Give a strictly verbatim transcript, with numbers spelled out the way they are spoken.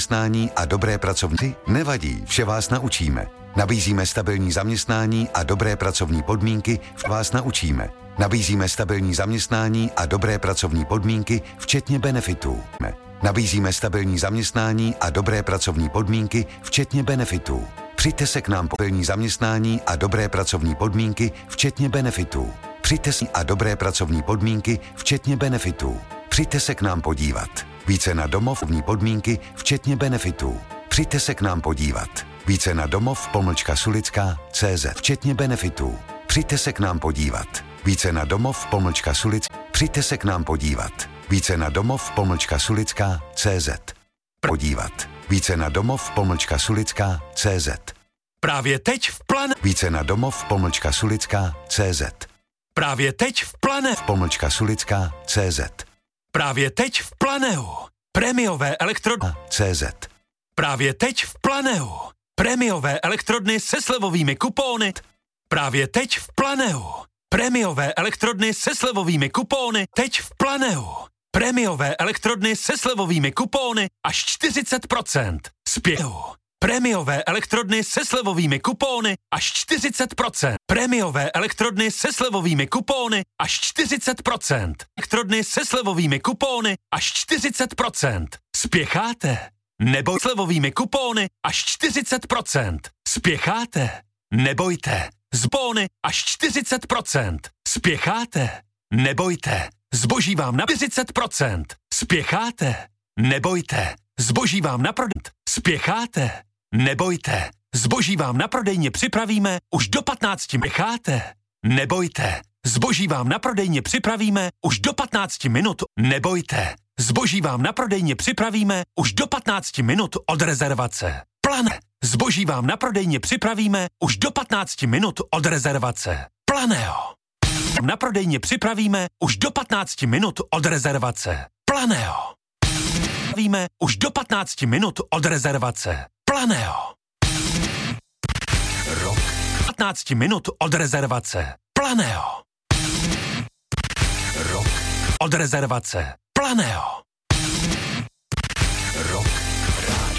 zaměstnání a dobré pracovní. Nevadí, vše vás naučíme. Nabízíme stabilní zaměstnání a dobré pracovní podmínky, vás naučíme. Nabízíme stabilní zaměstnání a dobré pracovní podmínky, včetně benefitů. Nabízíme stabilní zaměstnání a dobré pracovní podmínky, včetně benefitů. Přijďte se k nám po stabilní zaměstnání a dobré pracovní podmínky, včetně benefitů. Přijďte si a dobré pracovní podmínky, včetně benefitů. Přijďte se k nám podívat. Více na domovní podmínky, včetně benefitů. Přijďte se k nám podívat. Více na domov pomlčka sulická tečka cé zet, včetně benefitů. Přijďte se k nám podívat. Více na domov pomlčka sulic. Přijďte se k nám podívat. Více na domov pomlčka sulická tečka cé zet. Podívat. Více na domov pomlčka sulická tečka cé zet. Právě teď v plan. Více na domov pomlčka sulická tečka cé zet. Právě teď v plane. Pomlčka sulická tečka cé zet. Právě teď v Planeu. Prémiové elektrodny. cé zet. Právě teď v Planeu. Prémiové elektrodny se slevovými kupóny. Právě teď v Planeu. Prémiové elektrodny se slevovými kupóny. Teď v Planeu. Prémiové elektrodny se slevovými kupóny až čtyřicet procent. Spěchu. Prémiové elektrodny se slevovými kupóny až čtyřicet procent. Prémiové elektrodny se slevovými kupóny až čtyřicet procent. Elektrodny se slevovými kupóny až čtyřicet procent. Spěcháte? Nebo slevovými kupóny až čtyřicet procent. Spěcháte? Nebojte. Zbóny až čtyřicet procent. Spěcháte? Nebojte. Zboží vám na čtyřicet procent. Spěcháte? Nebojte. Zboží vám na prodej. Spěcháte? Nebojte. Zboží vám na prodejně připravíme už do patnácti. Spěcháte? Nebojte. Zboží vám na prodejně připravíme už do patnácti minut. Nebojte. Zboží vám na prodejně připravíme už do patnácti minut od rezervace. Plane. Zboží vám na prodejně připravíme už do patnácti minut od rezervace. Planeo. Na prodejně připravíme už do patnácti minut od rezervace. Planeo. Víme už do patnácti minut od rezervace. Planeo. Rok. patnáct minut od rezervace. Planeo. Rok. Od rezervace. Planeo.